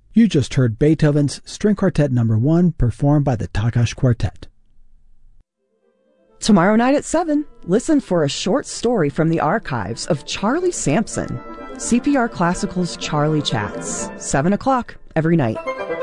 You just heard Beethoven's String Quartet No. 1 performed by the Takas Quartet. Tomorrow night at 7, listen for a short story from the archives of Charlie Sampson. CPR Classical's Charlie Chats, 7 o'clock every night.